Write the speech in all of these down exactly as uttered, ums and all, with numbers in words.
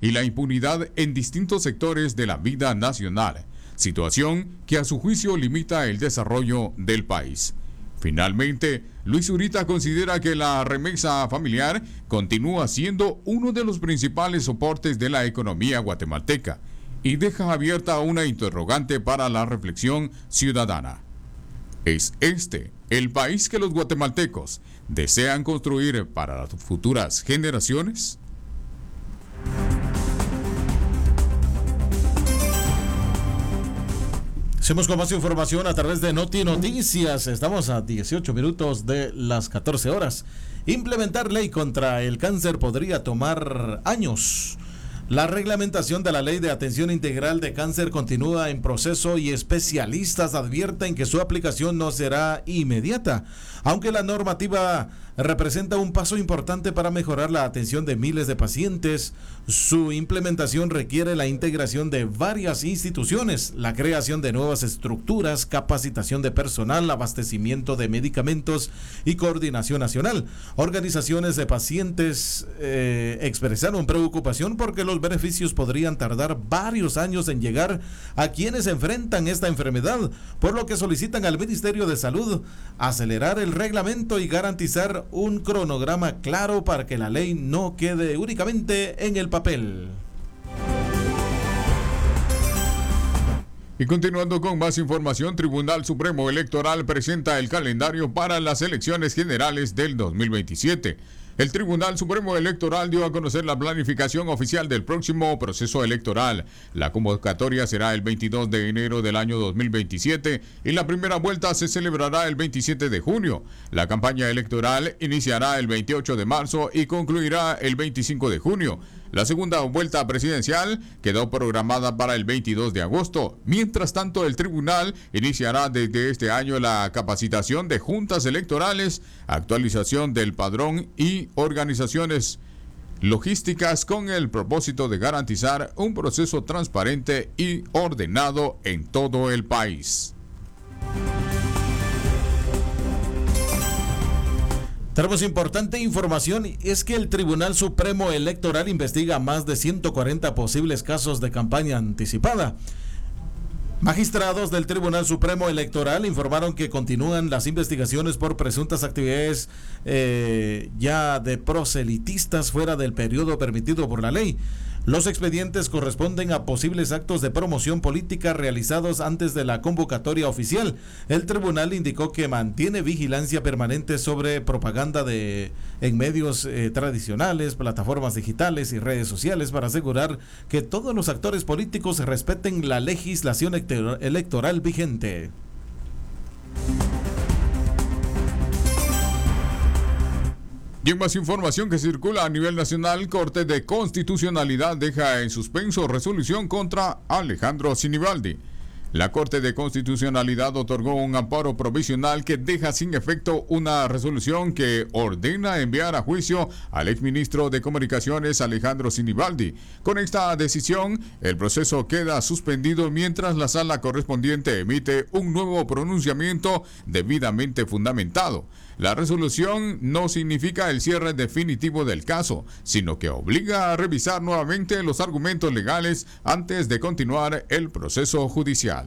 y la impunidad en distintos sectores de la vida nacional, situación que a su juicio limita el desarrollo del país. Finalmente, Luis Zurita considera que la remesa familiar continúa siendo uno de los principales soportes de la economía guatemalteca y deja abierta una interrogante para la reflexión ciudadana. ¿Es este el país que los guatemaltecos desean construir para las futuras generaciones? Seguimos con más información a través de Noti Noticias. Estamos a dieciocho minutos de las catorce horas. Implementar ley contra el cáncer podría tomar años. La reglamentación de la Ley de Atención Integral de Cáncer continúa en proceso y especialistas advierten que su aplicación no será inmediata, aunque la normativa representa un paso importante para mejorar la atención de miles de pacientes. Su implementación requiere la integración de varias instituciones, la creación de nuevas estructuras, capacitación de personal, abastecimiento de medicamentos y coordinación nacional. Organizaciones de pacientes eh, expresaron preocupación porque los beneficios podrían tardar varios años en llegar a quienes enfrentan esta enfermedad, por lo que solicitan al Ministerio de Salud acelerar el reglamento y garantizar un cronograma claro para que la ley no quede únicamente en el papel. Y continuando con más información, Tribunal Supremo Electoral presenta el calendario para las elecciones generales del dos mil veintisiete. El Tribunal Supremo Electoral dio a conocer la planificación oficial del próximo proceso electoral. La convocatoria será el veintidós de enero del año dos mil veintisiete y la primera vuelta se celebrará el veintisiete de junio. La campaña electoral iniciará el veintiocho de marzo y concluirá el veinticinco de junio. La segunda vuelta presidencial quedó programada para el veintidós de agosto. Mientras tanto, el tribunal iniciará desde este año la capacitación de juntas electorales, actualización del padrón y organizaciones logísticas con el propósito de garantizar un proceso transparente y ordenado en todo el país. Tenemos importante información, es que el Tribunal Supremo Electoral investiga más de ciento cuarenta posibles casos de campaña anticipada. Magistrados del Tribunal Supremo Electoral informaron que continúan las investigaciones por presuntas actividades eh, ya de proselitistas fuera del periodo permitido por la ley. Los expedientes corresponden a posibles actos de promoción política realizados antes de la convocatoria oficial. El tribunal indicó que mantiene vigilancia permanente sobre propaganda de, en medios eh, tradicionales, plataformas digitales y redes sociales para asegurar que todos los actores políticos respeten la legislación electoral vigente. Y en más información que circula a nivel nacional, Corte de Constitucionalidad deja en suspenso resolución contra Alejandro Sinibaldi. La Corte de Constitucionalidad otorgó un amparo provisional que deja sin efecto una resolución que ordena enviar a juicio al exministro de Comunicaciones Alejandro Sinibaldi. Con esta decisión, el proceso queda suspendido mientras la sala correspondiente emite un nuevo pronunciamiento debidamente fundamentado. La resolución no significa el cierre definitivo del caso, sino que obliga a revisar nuevamente los argumentos legales antes de continuar el proceso judicial.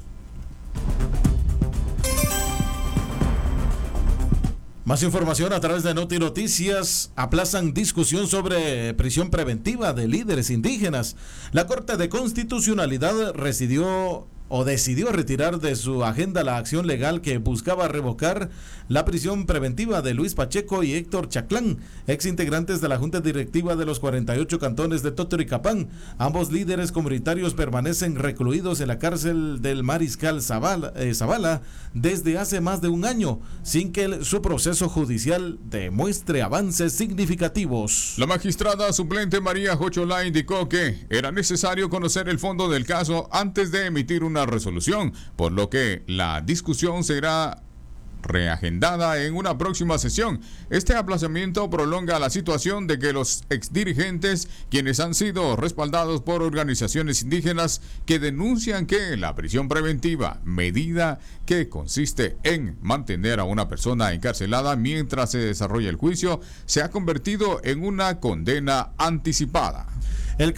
Más información a través de Noti Noticias. Aplazan discusión sobre prisión preventiva de líderes indígenas. La Corte de Constitucionalidad residió o decidió retirar de su agenda la acción legal que buscaba revocar la prisión preventiva de Luis Pacheco y Héctor Chaclán, ex integrantes de la Junta Directiva de los cuarenta y ocho cantones de Totoricapán. Ambos líderes comunitarios permanecen recluidos en la cárcel del Mariscal Zavala, eh, Zavala desde hace más de un año, sin que el, su proceso judicial demuestre avances significativos. La magistrada suplente María Jocholá indicó que era necesario conocer el fondo del caso antes de emitir una resolución, por lo que la discusión será reagendada en una próxima sesión. Este aplazamiento prolonga la situación de que los exdirigentes, quienes han sido respaldados por organizaciones indígenas que denuncian que la prisión preventiva, medida que consiste en mantener a una persona encarcelada mientras se desarrolla el juicio, se ha convertido en una condena anticipada.